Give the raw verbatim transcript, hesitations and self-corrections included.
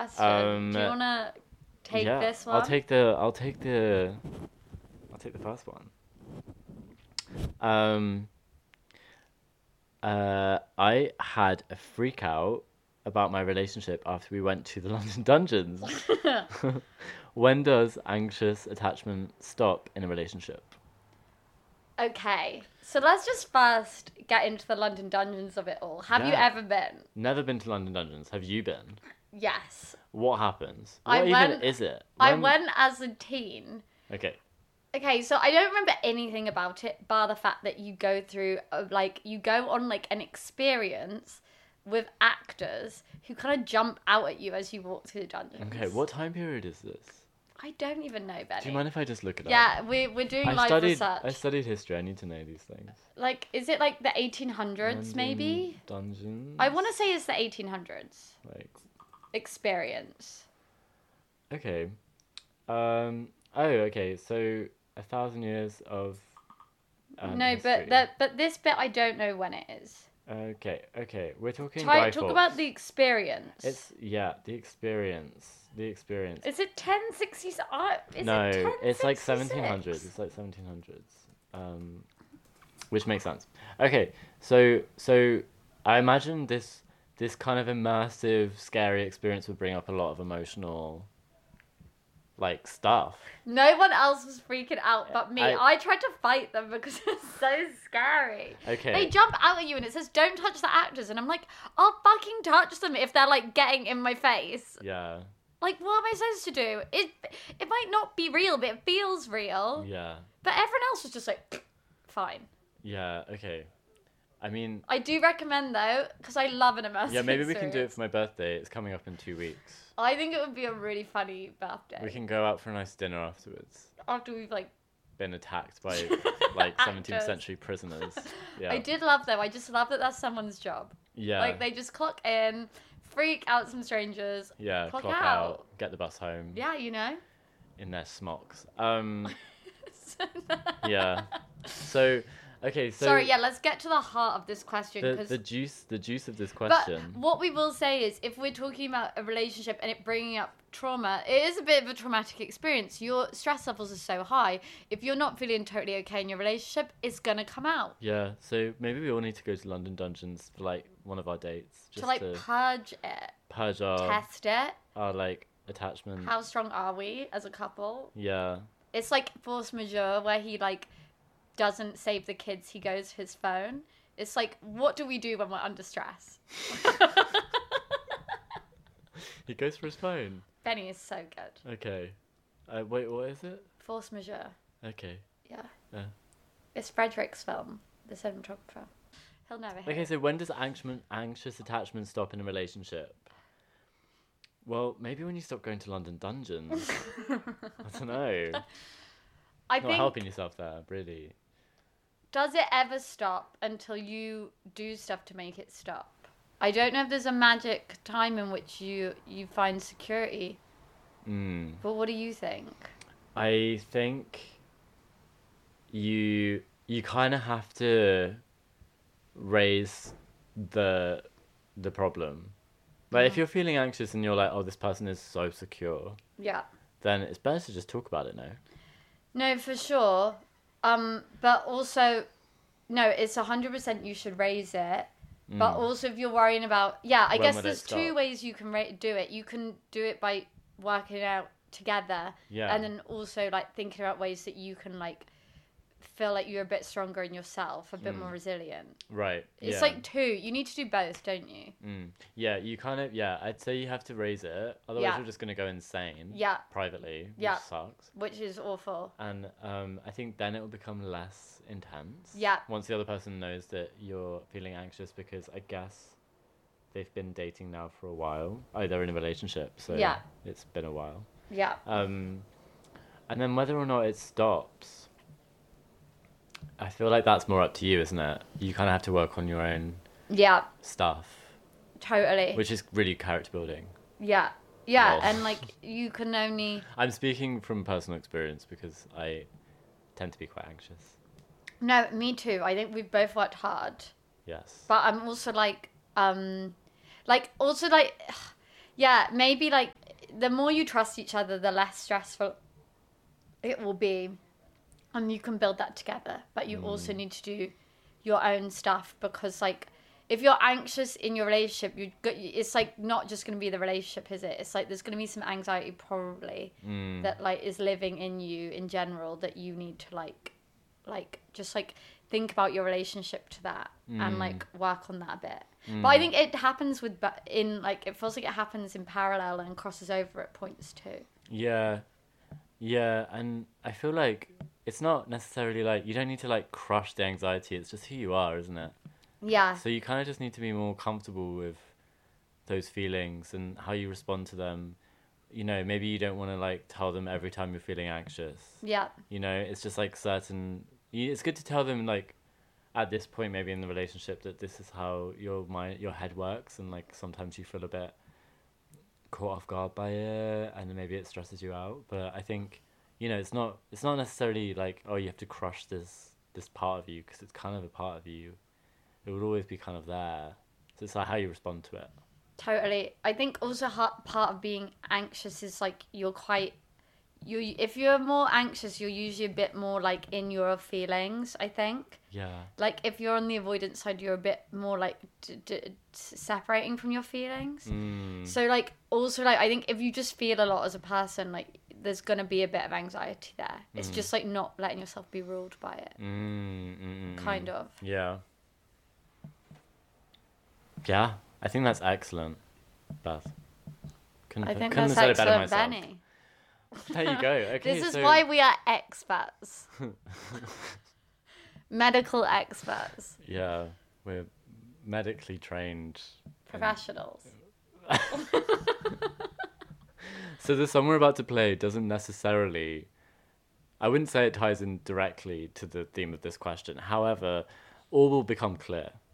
question. Um, Do you want to take yeah, this one? I'll take the. I'll take the. I'll take the first one. Um. Uh, I had a freak out about my relationship after we went to the London Dungeons. When does anxious attachment stop in a relationship? Okay, so let's just first get into the London Dungeons of it all. Have you Yeah. ever been? Never been to London Dungeons. Have you been? Yes. What happens? I What even went- is it? I When- went as a teen. Okay. Okay, so I don't remember anything about it, bar the fact that you go through, uh, like, you go on, like, an experience with actors who kind of jump out at you as you walk through the dungeons. Okay. What time period is this? I don't even know, Benny. Do you mind if I just look it up? Yeah, we, we're doing I live studied. research. I studied history. I need to know these things. Like, is it, like, the eighteen hundreds, London maybe? Dungeons. I want to say it's the eighteen hundreds. Like. Experience. Okay. Um. Oh. Okay. So a thousand years of. Um, no, history. but that, but this bit I don't know when it is. Okay. Okay. We're talking. Try, Guy talk Fawkes. about the experience. It's yeah. The experience. The experience. Is it ten sixty? Uh, is no, it it's like ten sixty-six? seventeen hundreds. It's like seventeen hundreds. Um, which makes sense. Okay, so so I imagine this this kind of immersive, scary experience would bring up a lot of emotional, like stuff. No one else was freaking out but me. I- I, tried to fight them because it's so scary. Okay. They jump out at you and it says, don't touch the actors. And I'm like, I'll fucking touch them if they're like getting in my face. Yeah. Like, what am I supposed to do? It it might not be real, but it feels real. Yeah. But everyone else was just like, fine. Yeah. Okay. I mean, I do recommend though, because I love an immersive yeah. Maybe we can do it experience. for my birthday. It's coming up in two weeks. I think it would be a really funny birthday. We can go out for a nice dinner afterwards. After we've like... Been attacked by like seventeenth Actors. century prisoners. Yeah. I did love though. I just love that that's someone's job. Yeah. Like they just clock in, freak out some strangers. Yeah, clock clock, out. out. Get the bus home Yeah, you know. in their smocks. Um, yeah. So, okay, so Sorry, yeah. Let's get to the heart of this question the because. the juice the juice of this But question. what we will say is, if we're talking about a relationship and it bringing up trauma, it is a bit of a traumatic experience. Your stress levels are so high. If you're not feeling totally okay in your relationship, it's gonna come out. Yeah, so maybe we all need to go to London Dungeons for like one of our dates, just to like to purge it, purge our test it. our like attachment. How strong are we as a couple? Yeah. It's like force majeure where he like doesn't save the kids, he goes to his phone. It's like, what do we do when we're under stress? He goes for his phone. Benny is so good. Okay. Uh, wait, what is it? Force majeure. Okay. Yeah. Yeah. It's Frederick's film, the cinematographer. He'll never hear Okay, it. so when does anxious anxious attachment stop in a relationship? Well, maybe when you stop going to London Dungeons. I don't know. I Not think, helping yourself there, really. does it ever stop until you do stuff to make it stop? I don't know if there's a magic time in which you, you find security, Mm. but what do you think? I think you you kind of have to raise the the problem. Like if you're feeling anxious and you're like, oh, this person is so secure, Yeah. then it's better to just talk about it now. No, for sure. Um, but also, no, it's one hundred percent you should raise it. But Mm. also if you're worrying about... Yeah, I When guess would it there's two stop? ways you can ra- do it. You can do it by working it out together. Yeah. And then also, like, thinking about ways that you can, like, feel like you're a bit stronger in yourself, a bit Mm. more resilient. Right. It's yeah. like two. You need to do both, don't you? Mm. Yeah, you kind of, yeah, I'd say you have to raise it. Otherwise, Yeah. you're just going to go insane. Yeah. Privately, which Yeah. sucks. Which is awful. And um, I think then it will become less intense. Yeah. Once the other person knows that you're feeling anxious, because I guess they've been dating now for a while. Oh, they're in a relationship, so Yeah. it's been a while. Yeah. Um, and then whether or not it stops, I feel like that's more up to you, isn't it? You kind of have to work on your own Yeah. stuff, Totally. which is really character building. Yeah. Yeah. Well. And, like, you can only... I'm speaking from personal experience because I tend to be quite anxious. No, me too. I think we've both worked hard. Yes. But I'm also like, um, like also like, Yeah, maybe like the more you trust each other, the less stressful it will be, and you can build that together. But you mm. also need to do your own stuff, because like if you're anxious in your relationship, you it's like not just going to be the relationship, is it? It's like there's going to be some anxiety probably mm. that like is living in you in general, that you need to like like just like think about your relationship to that mm. and like work on that a bit. Mm. But I think it happens with in like it feels like it happens in parallel and crosses over at points too. Yeah. Yeah, and I feel like it's not necessarily like you don't need to like crush the anxiety, it's just who you are, isn't it? Yeah. So you kind of just need to be more comfortable with those feelings and how you respond to them. You know, maybe you don't want to like tell them every time you're feeling anxious. Yeah. You know, it's just like certain it's good to tell them like at this point maybe in the relationship that this is how your mind your head works, and like sometimes you feel a bit caught off guard by it and maybe it stresses you out. But I think, you know, it's not it's not necessarily like, oh, you have to crush this this part of you, because it's kind of a part of you. It would always be kind of there. So it's like how you respond to it. Totally. I think also part of being anxious is like you're quite you if you're more anxious, you're usually a bit more like in your feelings, I think. Yeah. Like if you're on the avoidance side, you're a bit more like d- d- separating from your feelings. Mm. So like also like I think if you just feel a lot as a person, like there's gonna be a bit of anxiety there. Mm. It's just like not letting yourself be ruled by it. Mm, mm, kind of. Yeah. Yeah, I think that's excellent, Beth. Couldn't, I think couldn't that's have said it better excellent, myself. Benny. There you go. Okay, this is so... why we are experts. Medical experts. Yeah, we're medically trained professionals. And... So the song we're about to play doesn't necessarily, I wouldn't say it ties in directly to the theme of this question. However, all will become clear